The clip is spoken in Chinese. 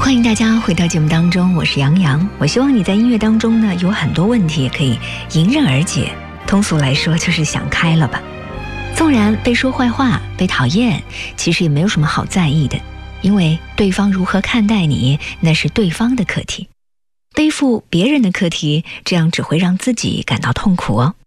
欢迎大家回到节目当中，我是杨洋。我希望你在音乐当中呢，有很多问题也可以迎刃而解。通俗来说，就是想开了吧。纵然被说坏话、被讨厌，其实也没有什么好在意的，因为对方如何看待你，那是对方的课题。背负别人的课题，这样只会让自己感到痛苦哦。